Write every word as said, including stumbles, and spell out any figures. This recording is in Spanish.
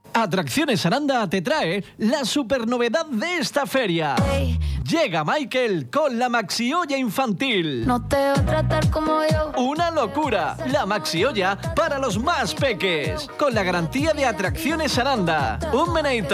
Atracciones Aranda te trae la supernovedad de esta feria. Hey. Llega Michael con la Maxi Olla infantil. No te va a tratar como yo. Una locura. La Maxi Olla para los más peques. Con la garantía de Atracciones Aranda. Un meneito.